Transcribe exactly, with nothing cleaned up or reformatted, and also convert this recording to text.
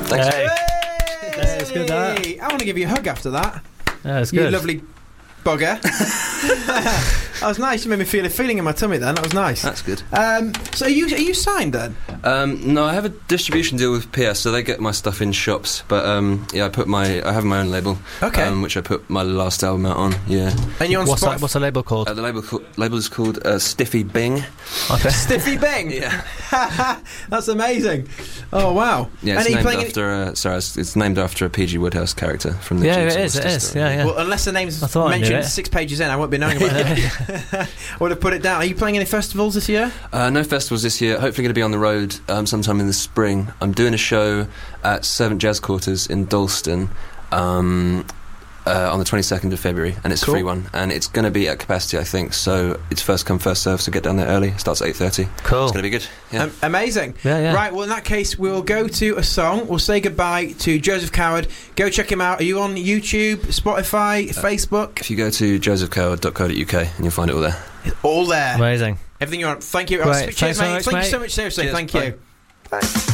Thanks. Hey. Hey, Yeah, it's good, that. I want to give you a hug after that. Yeah, it's You good. lovely bugger. That was nice. You made me feel a feeling in my tummy then. That was nice. That's good. Um, so are you, are you signed then? Um, no, I have a distribution deal with P S, so they get my stuff in shops. But um, yeah, I put my I have my own label, Okay. um, which I put my last album out on. Yeah, And you're on What's Spotify. that, what's the label called? uh, the label co- label is called uh, Stiffy Bing. Okay. Stiffy Bing. Yeah, That's amazing. Oh wow. yeah. And It's are you named playing after uh, sorry, it's, it's named after a P G Woodhouse character from the Yeah, it Jigsaw is, it Sister is. story. Yeah, yeah. Well, unless the name's I thought I knew mentioned it. six pages in, I won't be knowing about it. I would have put it down. Are you playing any festivals this year? Uh, no festivals this year. Hopefully going to be on the road um, sometime in the spring. I'm doing a show at Servant Jazz Quarters in Dalston um, uh, on the twenty-second of February, and it's Cool. a free one, and it's going to be at capacity, I think, so it's first come, first serve, so get down there early. It starts at eight thirty. Cool. It's going to be good. Yeah. Um, amazing. Yeah, yeah. Right, well, in that case, we'll go to a song. We'll say goodbye to Joseph Coward. Go check him out. Are you on YouTube, Spotify, Facebook? If you go to joseph coward dot co dot uk, and you'll find it all there. It's all there. Amazing. Everything you're on. Thank you. Right, Cheers, thanks so mate. much, Thank mate. you so much, seriously. Cheers, Thank bye. you. Bye.